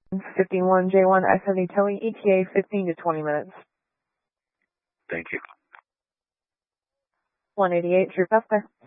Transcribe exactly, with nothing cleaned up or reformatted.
fifty-one J one I seventy towing E T A fifteen to twenty minutes. Thank you. one eighty-eight, true path there.